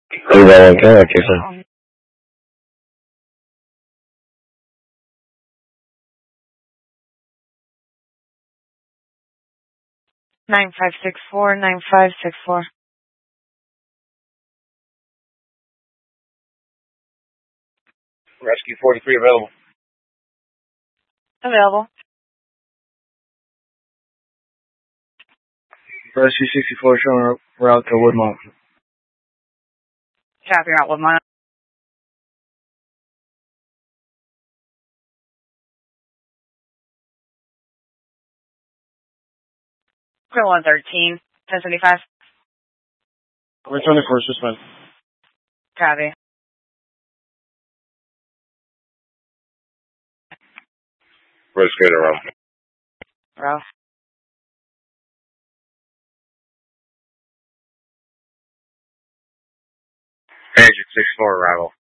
Igual one can, okay, sir. 9564 9564. Rescue 43 available. Available. Rescue 64 showing route to Woodmont. Copy out with my. Grill 113, 1075. Return the course, suspend. Copy. Rescue around. Row. Agent 64 arrival.